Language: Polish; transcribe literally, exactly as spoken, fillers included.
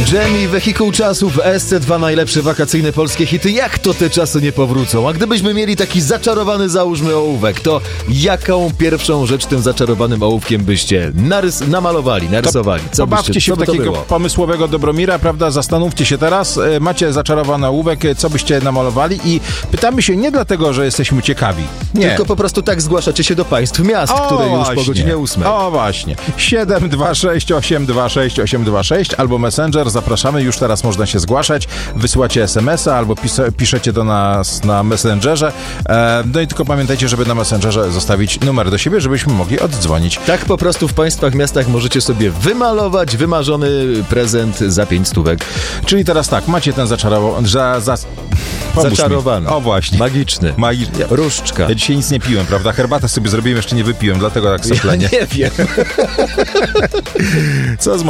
Jamie, Wehikuł Czasów, S C dwa, najlepsze wakacyjne polskie hity. Jak to te czasy nie powrócą? A gdybyśmy mieli taki zaczarowany, załóżmy, ołówek, to jaką pierwszą rzecz tym zaczarowanym ołówkiem byście narys- namalowali, narysowali? Co Pobawcie byście, się co w by to takiego było? pomysłowego Dobromira, prawda? Zastanówcie się teraz. E, Macie zaczarowany ołówek, e, co byście namalowali i pytamy się nie dlatego, że jesteśmy ciekawi. Nie. Tylko po prostu tak zgłaszacie się do państw miast, O, które już właśnie. po godzinie ósmej. O właśnie. siedem dwa sześć osiem dwa sześć osiem dwa sześć albo Messenger. Zapraszamy. Już teraz można się zgłaszać. Wysyłacie es em es a albo pis- piszecie do nas na Messengerze. E, no i tylko pamiętajcie, żeby na Messengerze zostawić numer do siebie, żebyśmy mogli oddzwonić. Tak po prostu w państwach, miastach możecie sobie wymalować wymarzony prezent za pięć stówek. Czyli teraz tak, macie ten zaczarowany... Za, za... Pomóż mi. Zaczarowany. O właśnie. Magiczny. Magi... Różdżka. Ja dzisiaj nic nie piłem, prawda? Herbatę sobie zrobiłem, jeszcze nie wypiłem, dlatego tak Ja soplenie. nie wiem. Co z